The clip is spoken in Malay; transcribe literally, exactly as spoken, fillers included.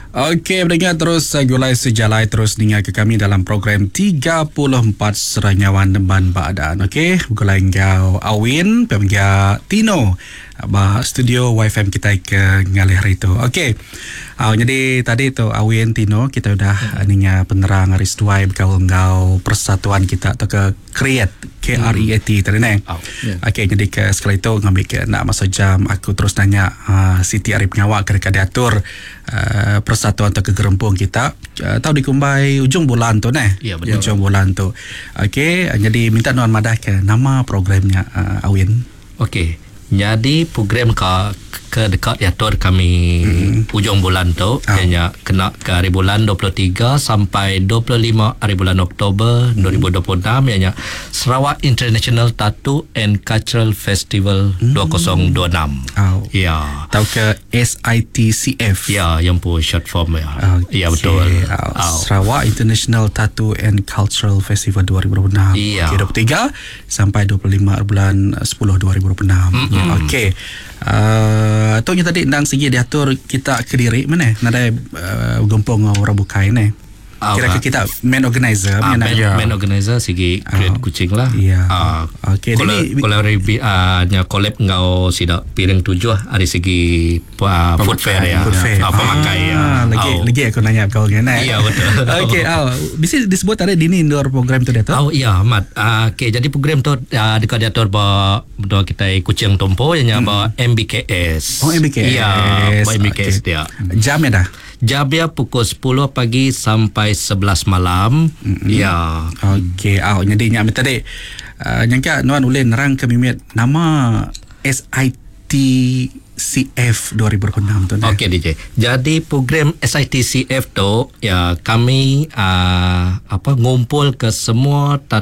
Okey, pendengar terus uh, gulai sejalai terus dengar ke kami dalam program tiga puluh empat Seranyawan Ban Badan. Okey, gulai engkau Awin, pemenggak Tino. Bah studio Y F M kita ke ngalih hari tu. Okey. Uh, jadi tadi tu Awin Tino kita dah hmm. ninga penerang hari setuai berkau engkau persatuan kita atau ke create K R E A T tadi ni. Oh, yeah. Okey, jadi ke sekali tu ngambil ke nak masa jam aku terus tanya uh, Siti Arif Ngawak kerana diatur uh, persatuan atau kegerempung kita uh, tahu dikumbai ujung bulan tu nah. Ya, betul. Ujung bulan tu. Okey, jadi minta Nuan Madah ke nama programnya uh, Awin. Okey. Jadi program ke ke dekat diatur kami mm-hmm. ujung bulan tu oh. ianya kena ke hari bulan dua puluh tiga sampai dua puluh lima hari bulan Oktober mm-hmm. dua ribu dua puluh enam ianya Sarawak International Tattoo and Cultural Festival mm-hmm. dua ribu dua puluh enam. Oh. Ya. Tahu ke S I T C F. Ya, yang pun short form ya. Okay. Ya betul. Oh. Oh. Sarawak International Tattoo and Cultural Festival dua ribu dua puluh enam. Ya. Okay, dua puluh tiga sampai dua puluh lima bulan sepuluh dua ribu dua puluh enam. Mm-hmm. Ya, okey. Uh, tu tadi ndang segi diatur kita ke diri mana nada uh, gempong orang bukai ni. Kira ke kita main organizer ah, mana main, main organizer segi create oh. kucing lah. Ya. Ah, okey. Kalau kalau rebi ah nya collab ngau sida piring tujuh dari segi uh, food fair ya. Food fair. Ah, pemakai ya. Lagi oh. lagi aku nanya kau ngene. Iya betul. Okey, oh. Bisa disebut ada dini indoor program tu dia tu. Oh iya, Mat. Uh, okey, jadi program tu uh, dekat diatur ba do kita kucing tompo yang ba M B K S. Oh, M B K S. Iya, ba M B K S dia. Jam ya dah. Jamnya pukul sepuluh pagi sampai sebelas malam. Mm-hmm. Ya. Okey, oh, jadi nyampe tadi uh, nyangka Nuan ulin nerang ke mimit nama S I T C F dua ribu dua puluh enam tu. Okey D J. Jadi program S I T C F tu ya kami uh, apa ngumpul ke semua